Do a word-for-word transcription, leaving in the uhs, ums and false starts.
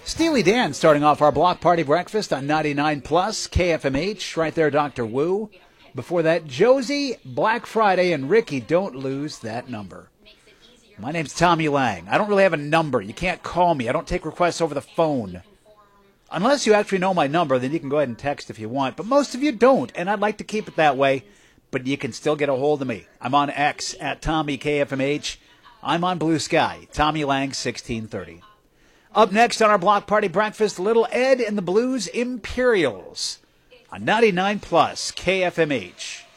Steely Dan starting off our block party breakfast on ninety-nine plus K F M H. Right there, Doctor Wu. Before that, Josie, Black Friday, and Ricky, Don't Lose That Number. My name's Tommy Lang. I don't really have a number. You can't call me. I don't take requests over the phone. Unless you actually know my number, then you can go ahead and text if you want. But most of you don't, and I'd like to keep it that way. But you can still get a hold of me. I'm on X at Tommy K F M H. I'm on Blue Sky, Tommy Lang sixteen thirty. Up next on our block party breakfast, Little Ed and the Blues Imperials on ninety-nine plus K F M H.